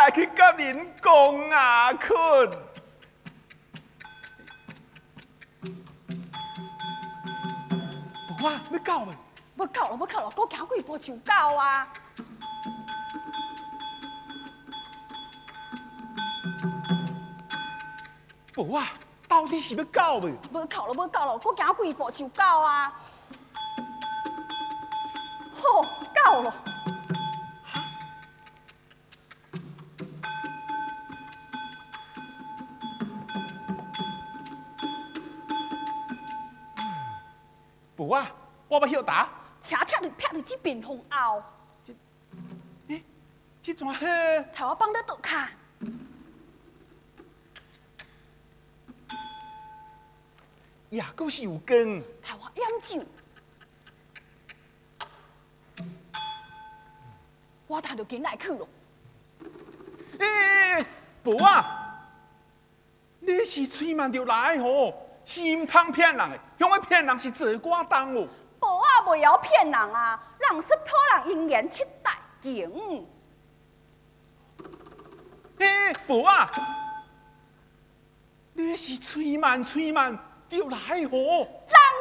来去甲恁讲啊，困。无啊，要到未？ 要到了，要到了，搁行几步就到啊！ 无啊，到底是要到未？ 要到了，要到了，搁行几步就到啊！好，到了。 无啊，我要晓答。 车劈入这边风后， 这怎好？ 头我放在倒卡。 也够是有光。 头我饮酒。我头就紧来去咯。 无啊，你是催慢就来吼，是唔通骗人的，向我骗人是坐寡当哦。 无啊，袂晓骗人啊！人说破人姻缘七代情。 无啊，你是催慢就来吼。 人